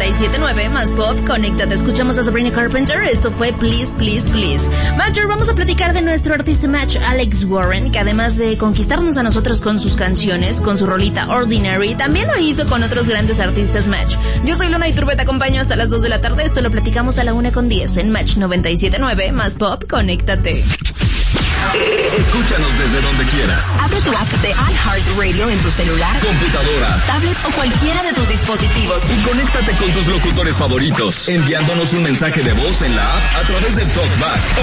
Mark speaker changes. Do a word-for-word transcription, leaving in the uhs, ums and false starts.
Speaker 1: y siete nueve más pop, conéctate. Escuchamos a Sabrina Carpenter. Esto fue Please, Please, Please. Matcher, vamos a platicar de nuestro artista match, Alex Warren, que además de conquistarnos a nosotros con sus canciones, con su rolita Ordinary, también lo hizo con otros grandes artistas match. Yo soy Luna Iturbe, te acompaño hasta las dos de la tarde. Esto lo platicamos a la una con diez en Match noventa y siete nueve más pop, conéctate.
Speaker 2: Escúchanos desde donde quieras.
Speaker 3: Abre tu app de iHeartRadio en tu celular,
Speaker 2: computadora,
Speaker 3: tablet o cualquiera de tus dispositivos
Speaker 2: y conéctate con tus locutores favoritos, enviándonos un mensaje de voz en la app a través del TalkBack.